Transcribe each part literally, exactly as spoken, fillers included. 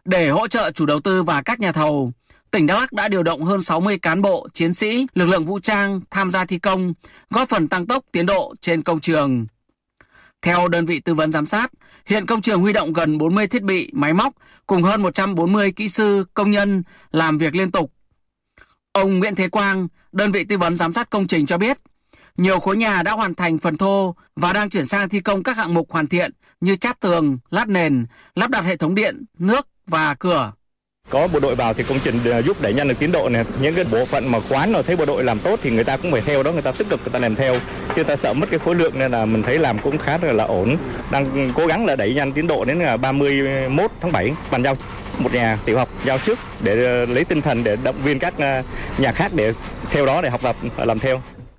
Để hỗ trợ chủ đầu tư và các nhà thầu, tỉnh Đắk Lắk đã điều động hơn sáu mươi cán bộ, chiến sĩ, lực lượng vũ trang tham gia thi công, góp phần tăng tốc tiến độ trên công trường. Theo đơn vị tư vấn giám sát, hiện công trường huy động gần bốn mươi thiết bị, máy móc cùng hơn một trăm bốn mươi kỹ sư, công nhân làm việc liên tục. Ông Nguyễn Thế Quang, đơn vị tư vấn giám sát công trình cho biết, nhiều khối nhà đã hoàn thành phần thô và đang chuyển sang thi công các hạng mục hoàn thiện như chát tường, lát nền, lắp đặt hệ thống điện, nước và cửa. Có bộ đội vào thì công trình giúp đẩy nhanh được tiến độ này. Những cái bộ phận mà quán nào thấy bộ đội làm tốt thì người ta cũng phải theo đó, người ta tích cực người ta làm theo. Chứ người ta sợ mất cái khối lượng nên là mình thấy làm cũng khá là ổn. Đang cố gắng là đẩy nhanh tiến độ đến ba mươi mốt tháng bảy, bàn giao một nhà tiểu học giao trước để lấy tinh thần để động viên các nhà khác để theo đó để học tập làm theo.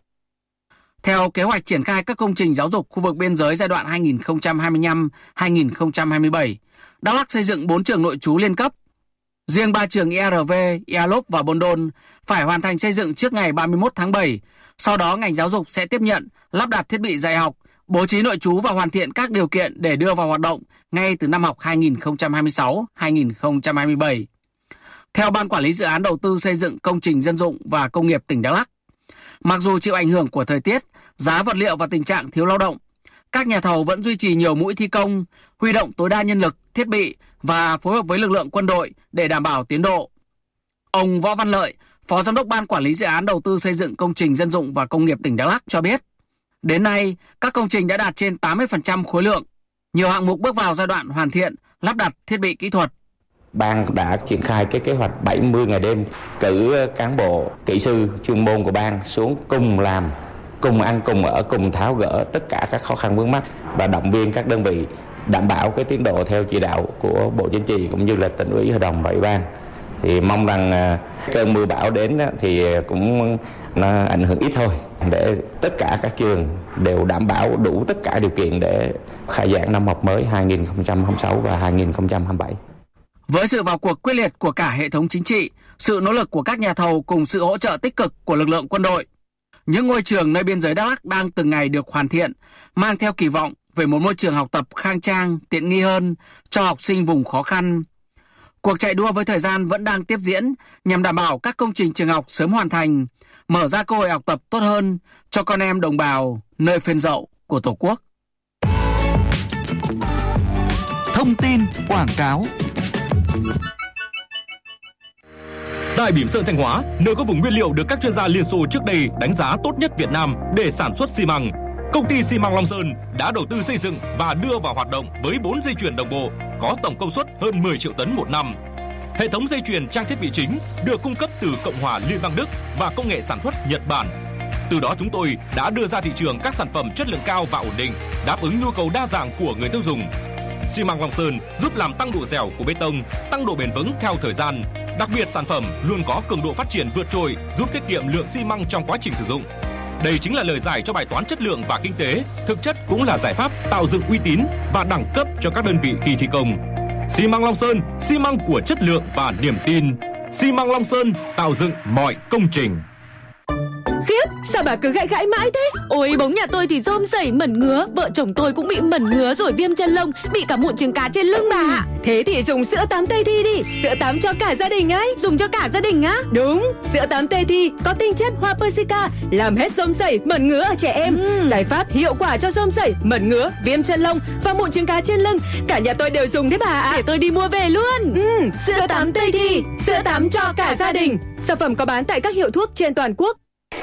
Theo kế hoạch triển khai các công trình giáo dục khu vực biên giới giai đoạn hai nghìn không trăm hai mươi lăm đến hai nghìn không trăm hai mươi bảy, Đắk Lắk xây dựng bốn trường nội trú liên cấp. Riêng ba trường i rờ vê, Ea Lốp và Buôn Đôn phải hoàn thành xây dựng trước ngày ba mươi mốt tháng bảy. Sau đó ngành giáo dục sẽ tiếp nhận, lắp đặt thiết bị dạy học, bố trí nội trú và hoàn thiện các điều kiện để đưa vào hoạt động ngay từ năm học hai nghìn không trăm hai mươi sáu đến hai nghìn không trăm hai mươi bảy. Theo Ban Quản lý Dự án Đầu tư xây dựng công trình dân dụng và công nghiệp tỉnh Đắk Lắk, mặc dù chịu ảnh hưởng của thời tiết, giá vật liệu và tình trạng thiếu lao động, các nhà thầu vẫn duy trì nhiều mũi thi công, huy động tối đa nhân lực, thiết bị và phối hợp với lực lượng quân đội để đảm bảo tiến độ. Ông Võ Văn Lợi, Phó Giám đốc Ban Quản lý Dự án Đầu tư xây dựng công trình dân dụng và công nghiệp tỉnh Đắk Lắk cho biết, đến nay các công trình đã đạt trên tám mươi phần trăm khối lượng, nhiều hạng mục bước vào giai đoạn hoàn thiện, lắp đặt thiết bị kỹ thuật. Ban đã triển khai cái kế hoạch bảy mươi ngày đêm, cử cán bộ, kỹ sư chuyên môn của ban xuống cùng làm, cùng ăn, cùng ở, cùng tháo gỡ tất cả các khó khăn vướng mắc và động viên các đơn vị đảm bảo cái tiến độ theo chỉ đạo của Bộ Chính trị cũng như là Tỉnh ủy, Hội đồng và Ủy ban. Thì mong rằng cơn mưa bão đến thì cũng nó ảnh hưởng ít thôi, để tất cả các trường đều đảm bảo đủ tất cả điều kiện để khai giảng năm học mới hai nghìn không trăm hai mươi sáu và hai nghìn không trăm hai mươi bảy. Với sự vào cuộc quyết liệt của cả hệ thống chính trị, sự nỗ lực của các nhà thầu cùng sự hỗ trợ tích cực của lực lượng quân đội, những ngôi trường nơi biên giới Đắk Lắk đang từng ngày được hoàn thiện, mang theo kỳ vọng về một môi trường học tập khang trang, tiện nghi hơn cho học sinh vùng khó khăn. Cuộc chạy đua với thời gian vẫn đang tiếp diễn nhằm đảm bảo các công trình trường học sớm hoàn thành, mở ra cơ hội học tập tốt hơn cho con em đồng bào nơi phên dậu của Tổ quốc. Thông tin quảng cáo. Tại Bỉm Sơn Thanh Hóa, nơi có vùng nguyên liệu được các chuyên gia Liên Xô trước đây đánh giá tốt nhất Việt Nam để sản xuất xi măng, công ty xi măng Long Sơn đã đầu tư xây dựng và đưa vào hoạt động với bốn dây chuyền đồng bộ có tổng công suất hơn mười triệu tấn một năm. Hệ thống dây chuyền trang thiết bị chính được cung cấp từ Cộng hòa Liên bang Đức và công nghệ sản xuất Nhật Bản. Từ đó chúng tôi đã đưa ra thị trường các sản phẩm chất lượng cao và ổn định, đáp ứng nhu cầu đa dạng của người tiêu dùng. Xi măng Long Sơn giúp làm tăng độ dẻo của bê tông, tăng độ bền vững theo thời gian. Đặc biệt sản phẩm luôn có cường độ phát triển vượt trội, giúp tiết kiệm lượng xi măng trong quá trình sử dụng. Đây chính là lời giải cho bài toán chất lượng và kinh tế, thực chất cũng là giải pháp tạo dựng uy tín và đẳng cấp cho các đơn vị khi thi công. Xi măng Long Sơn, xi măng của chất lượng và niềm tin. Xi măng Long Sơn tạo dựng mọi công trình. Khiếp, sao bà cứ gãi gãi mãi thế? Ôi, bóng nhà tôi thì rôm rẩy mẩn ngứa, vợ chồng tôi cũng bị mẩn ngứa rồi viêm chân lông, bị cả mụn trứng cá trên lưng bà ạ. Thế thì dùng sữa tắm Tây Thi đi, sữa tắm cho cả gia đình ấy. Dùng cho cả gia đình á? Đúng, sữa tắm Tây Thi có tinh chất hoa persica, làm hết rôm rẩy, mẩn ngứa ở trẻ em. Ừ. Giải pháp hiệu quả cho rôm rẩy, mẩn ngứa, viêm chân lông và mụn trứng cá trên lưng. Cả nhà tôi đều dùng đấy bà ạ. Để tôi đi mua về luôn. Ừ, sữa tắm Tây Thi, sữa tắm cho cả gia đình. Sản phẩm có bán tại các hiệu thuốc trên toàn quốc.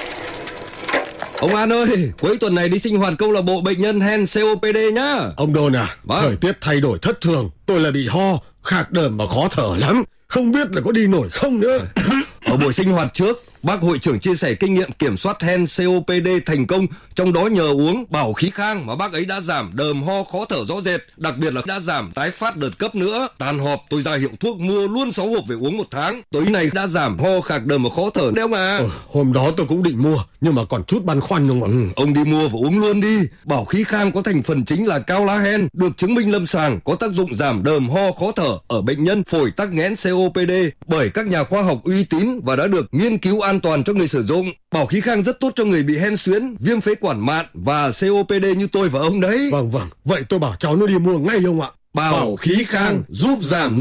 Ông An ơi, cuối tuần này đi sinh hoạt câu lạc bộ bệnh nhân hen xê ô pê đê nhá. Ông Đôn à, vâng. Thời tiết thay đổi thất thường, tôi là bị ho, khạc đờm và khó thở lắm. Không biết là có đi nổi không nữa. Ở buổi sinh hoạt trước, bác hội trưởng chia sẻ kinh nghiệm kiểm soát hen xê ô pê đê thành công, trong đó nhờ uống bảo khí khang mà bác ấy đã giảm đờm ho khó thở rõ rệt, đặc biệt là đã giảm tái phát đợt cấp nữa. Tàn họp tôi ra hiệu thuốc mua luôn sáu hộp về uống một tháng. Tối nay đã giảm ho khạc đờm và khó thở đấy ông à. Ừ, hôm đó tôi cũng định mua nhưng mà còn chút băn khoăn không ạ. Ừ, ông đi mua và uống luôn đi. Bảo khí khang có thành phần chính là cao lá hen, được chứng minh lâm sàng có tác dụng giảm đờm ho khó thở ở bệnh nhân phổi tắc nghẽn xê ô pê đê bởi các nhà khoa học uy tín và đã được nghiên cứu an toàn cho người sử dụng. Bảo khí khang rất tốt cho người bị hen suyễn, viêm phế quản mạn và xê ô pê đê như tôi và ông đấy. Vâng vâng, vậy tôi bảo cháu nó đi mua ngay ông ạ. Bảo khí khang giúp giảm